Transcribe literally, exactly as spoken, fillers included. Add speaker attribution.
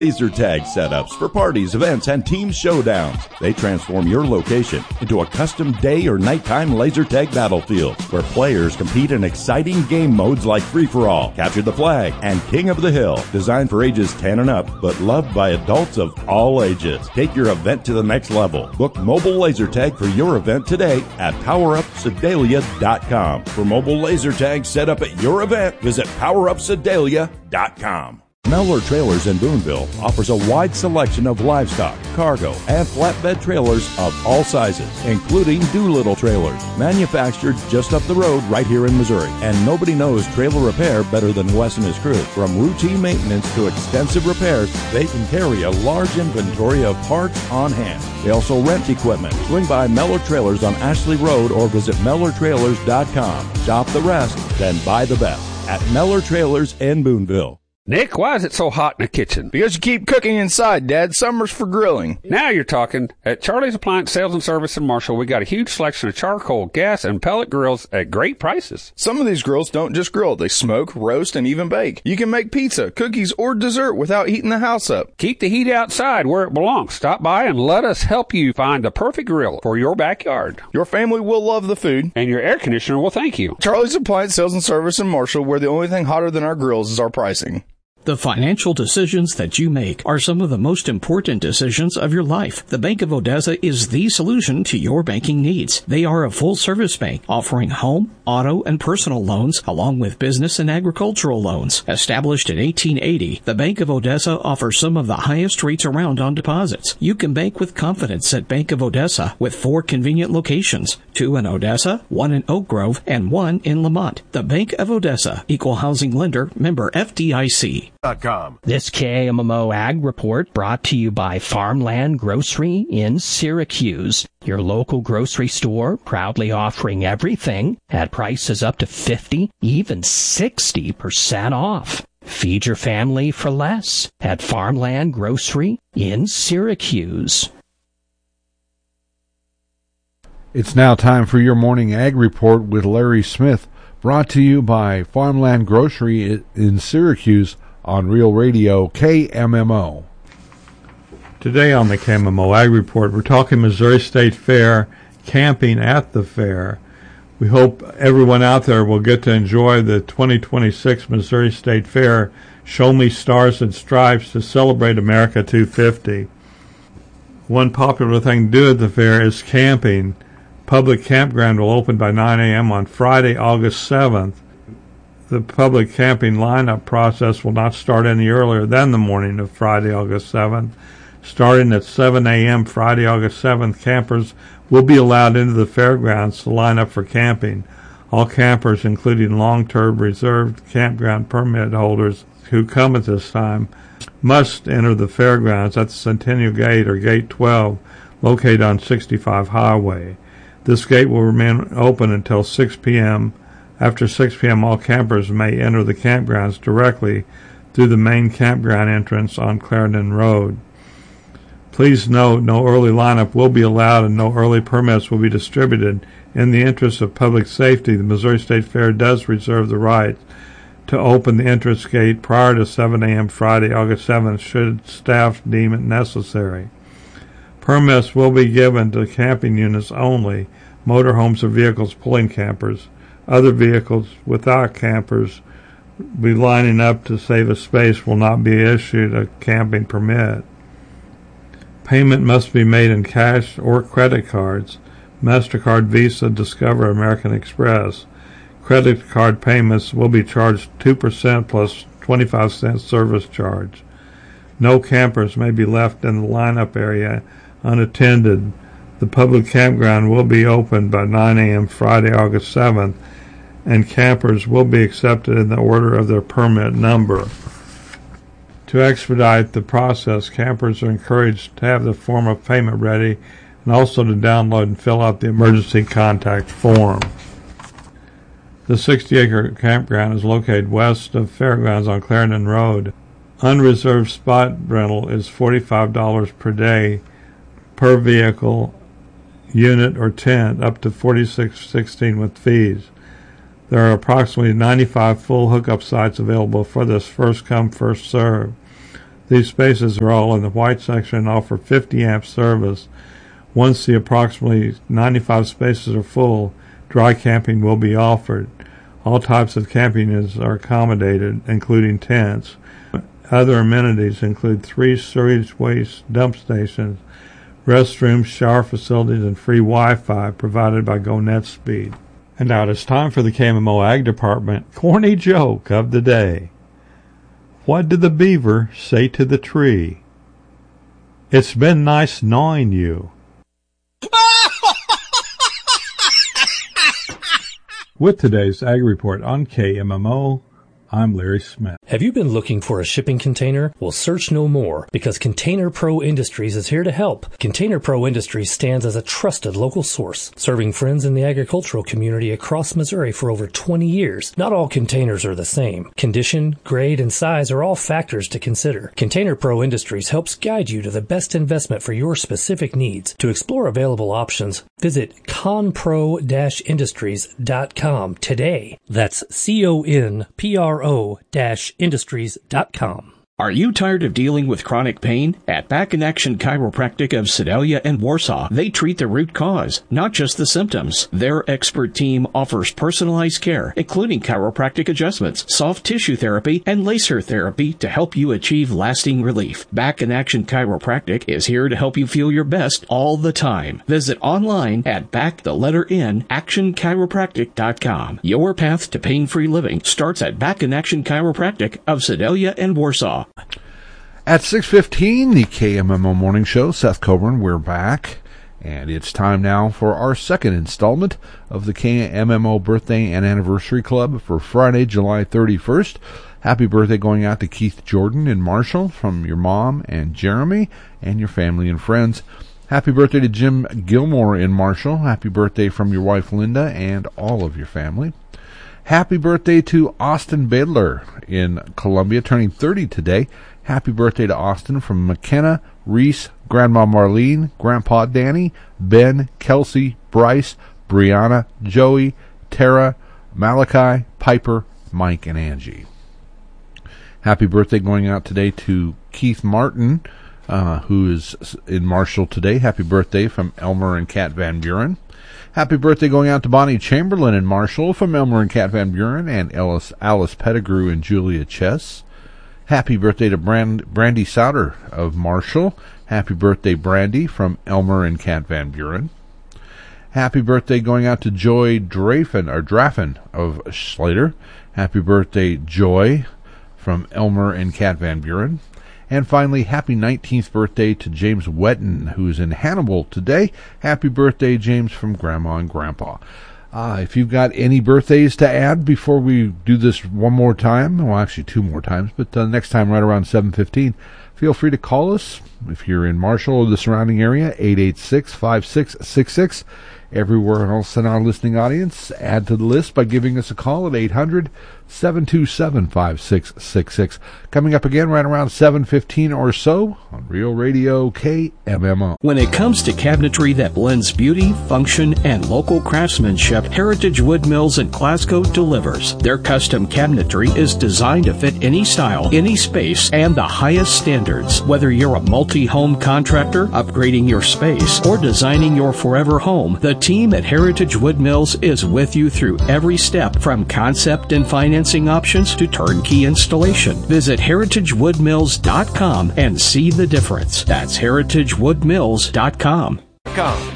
Speaker 1: Laser tag setups for parties, events, and team showdowns. They transform your location into a custom day or nighttime laser tag battlefield where players compete in exciting game modes like free-for-all, capture the flag, and king of the hill. Designed for ages ten and up, but loved by adults of all ages. Take your event to the next level. Book mobile laser tag for your event today at power up sedalia dot com. For mobile laser tag set up at your event, visit power up sedalia dot com. Mellor Trailers in Boonville offers a wide selection of livestock, cargo, and flatbed trailers of all sizes, including Doolittle trailers, manufactured just up the road right here in Missouri. And nobody knows trailer repair better than Wes and his crew. From routine maintenance to extensive repairs, they can carry a large inventory of parts on hand. They also rent equipment. Swing by Mellor Trailers on Ashley Road or visit mellor trailers dot com. Shop the rest, then buy the best at Mellor Trailers in Boonville.
Speaker 2: Nick, why is it so hot in the kitchen?
Speaker 3: Because you keep cooking inside, Dad. Summer's for grilling.
Speaker 2: Now you're talking. At Charlie's Appliance Sales and Service in Marshall, we got a huge selection of charcoal, gas, and pellet grills at great prices.
Speaker 3: Some of these grills don't just grill. They smoke, roast, and even bake. You can make pizza, cookies, or dessert without heating the house up.
Speaker 2: Keep the heat outside where it belongs. Stop by and let us help you find the perfect grill for your backyard.
Speaker 3: Your family will love the food.
Speaker 2: And your air conditioner will thank you.
Speaker 3: Charlie's Appliance Sales and Service in Marshall, where the only thing hotter than our grills is our pricing.
Speaker 4: The financial decisions that you make are some of the most important decisions of your life. The Bank of Odessa is the solution to your banking needs. They are a full-service bank offering home, auto, and personal loans, along with business and agricultural loans. Established in eighteen eighty, the Bank of Odessa offers some of the highest rates around on deposits. You can bank with confidence at Bank of Odessa with four convenient locations, two in Odessa, one in Oak Grove, and one in Lamont. The Bank of Odessa, Equal Housing Lender, member F D I C.
Speaker 5: This K M M O Ag Report brought to you by Farmland Grocery in Syracuse, your local grocery store proudly offering everything at prices up to fifty, even sixty percent off. Feed your family for less at Farmland Grocery in Syracuse.
Speaker 6: It's now time for your morning Ag Report with Larry Smith, brought to you by Farmland Grocery in Syracuse on Real Radio K M M O.
Speaker 7: Today on the K M M O Ag Report, we're talking Missouri State Fair, camping at the fair. We hope everyone out there will get to enjoy the twenty twenty-six Missouri State Fair, Show Me Stars and Stripes, to celebrate America two fifty. One popular thing to do at the fair is camping. Public campground will open by nine a.m. on Friday, August seventh. The public camping lineup process will not start any earlier than the morning of Friday, August seventh. Starting at seven a.m. Friday, August seventh, campers will be allowed into the fairgrounds to line up for camping. All campers, including long-term reserved campground permit holders who come at this time, must enter the fairgrounds at the Centennial Gate or Gate twelve, located on sixty-five Highway. This gate will remain open until six p.m. After six p.m., all campers may enter the campgrounds directly through the main campground entrance on Clarendon Road. Please note, no early lineup will be allowed and no early permits will be distributed. In the interest of public safety, the Missouri State Fair does reserve the right to open the entrance gate prior to seven a.m. Friday, August seventh, should staff deem it necessary. Permits will be given to camping units only, motorhomes or vehicles pulling campers. Other vehicles without campers be lining up to save a space will not be issued a camping permit. Payment must be made in cash or credit cards, MasterCard, Visa, Discover, American Express. Credit card payments will be charged two percent plus twenty-five cent service charge. No campers may be left in the lineup area unattended. The public campground will be open by nine a.m. Friday, August seventh, and campers will be accepted in the order of their permit number. To expedite the process, campers are encouraged to have the form of payment ready and also to download and fill out the emergency contact form. The sixty-acre campground is located west of Fairgrounds on Clarendon Road. Unreserved spot rental is forty-five dollars per day per vehicle, unit, or tent, up to forty-six sixteen with fees. There are approximately ninety-five full hookup sites available for this first-come, first-served. These spaces are all in the white section and offer fifty amp service. Once the approximately ninety-five spaces are full, dry camping will be offered. All types of camping is, are accommodated, including tents. Other amenities include three sewage waste dump stations, restrooms, shower facilities, and free Wi-Fi provided by GoNetspeed. And now it's time for the K M M O Ag Department corny joke of the day. What did the beaver say to the tree? It's been nice gnawing you. With today's Ag Report on K M M O, I'm Larry Smith.
Speaker 8: Have you been looking for a shipping container? Well, search no more, because Container Pro Industries is here to help. Container Pro Industries stands as a trusted local source, serving friends in the agricultural community across Missouri for over twenty years. Not all containers are the same. Condition, grade, and size are all factors to consider. Container Pro Industries helps guide you to the best investment for your specific needs. To explore available options, visit conpro dash industries dot com today. That's C O N P R O dash industries dot com.
Speaker 4: Are you tired of dealing with chronic pain? At Back in Action Chiropractic of Sedalia and Warsaw, they treat the root cause, not just the symptoms. Their expert team offers personalized care, including chiropractic adjustments, soft tissue therapy, and laser therapy to help you achieve lasting relief. Back in Action Chiropractic is here to help you feel your best all the time. Visit online at back the letter N action chiropractic dot com. Your path to pain-free living starts at Back in Action Chiropractic of Sedalia and Warsaw.
Speaker 6: At six fifteen, the K M M O Morning Show, Seth Coburn, we're back. And it's time now for our second installment of the K M M O Birthday and Anniversary Club for Friday, July thirty-first. Happy birthday going out to Keith Jordan in Marshall from your mom and Jeremy and your family and friends. Happy birthday to Jim Gilmore in Marshall. Happy birthday from your wife Linda and all of your family. Happy birthday to Austin Badler in Columbia, turning thirty today. Happy birthday to Austin from McKenna, Reese, Grandma Marlene, Grandpa Danny, Ben, Kelsey, Bryce, Brianna, Joey, Tara, Malachi, Piper, Mike, and Angie. Happy birthday going out today to Keith Martin, uh, who is in Marshall today. Happy birthday from Elmer and Kat Van Buren. Happy birthday going out to Bonnie Chamberlain in Marshall from Elmer and Kat Van Buren and Alice, Alice Pettigrew and Julia Chess. Happy birthday to Brand, Brandy Souter of Marshall. Happy birthday, Brandy, from Elmer and Kat Van Buren. Happy birthday going out to Joy Drafen, or Drafen of Slater. Happy birthday, Joy, from Elmer and Kat Van Buren. And finally, happy nineteenth birthday to James Wetton, who is in Hannibal today. Happy birthday, James, from Grandma and Grandpa. Uh, if you've got any birthdays to add before we do this one more time, well, actually two more times, but uh, next time right around seven fifteen, feel free to call us. If you're in Marshall or the surrounding area, eight eight six, five six six six. Everywhere else in our listening audience, add to the list by giving us a call at eight hundred, seven two seven, five six six six. Coming up again right around seven fifteen or so on Real Radio K M M O.
Speaker 4: When it comes to cabinetry that blends beauty, function, and local craftsmanship, Heritage Wood Mills in Glasgow delivers. Their custom cabinetry is designed to fit any style, any space, and the highest standards. Whether you're a multi-home contractor, upgrading your space, or designing your forever home, the team at Heritage Wood Mills is with you through every step, from concept and financing options to turnkey installation. Visit heritage wood mills dot com and see the difference. That's heritage wood mills dot com.